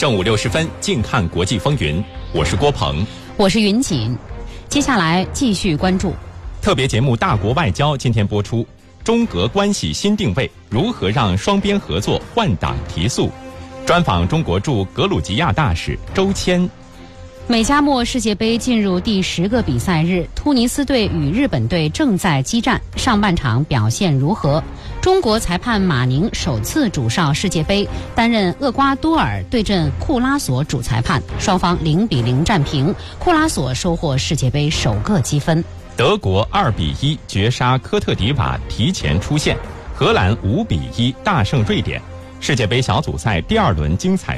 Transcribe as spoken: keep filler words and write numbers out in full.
正午六十分，静看国际风云。我是郭鹏， 我是云锦。接下来继续关注特别节目《大国外交》，今天播出中俄关系新定位，如何让双边合作换挡提速？专访中国驻格鲁吉亚大使周谦。 美加墨世界杯进入第十个比赛日，突尼斯队与日本队正在激战，上半场表现如何？中国裁判马宁首次主哨世界杯，担任厄瓜多尔对阵库拉索主裁判，双方零比零战平，库拉索收获世界杯首个积分。 德国二比一绝杀科特迪瓦，提前出线；荷兰五比一大胜瑞典。世界杯小组赛第二轮精彩